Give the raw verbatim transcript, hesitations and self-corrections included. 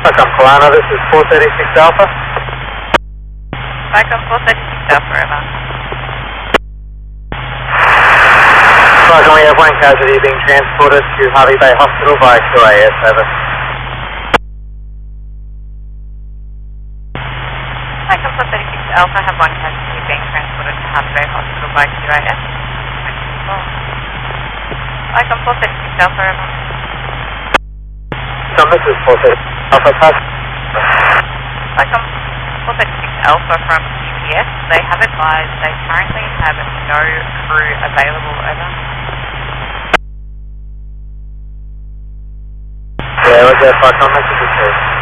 Welcome, Polano. This is four thirty-six Alpha. Welcome, four thirty-six Alpha, over. Welcome, we have one casualty being transported to Harvey Bay Hospital by Q A S, over. Welcome, four thirty-six Alpha, have one casualty being transported to Harvey Bay Hospital by Q A S. Welcome, four thirty-six Alpha, over. So this is four thirty-six Alpha, pass. Welcome, four thirty-six Alpha from Q P S. They have advised they currently have no crew available, over. Yeah, what's that fuck on message?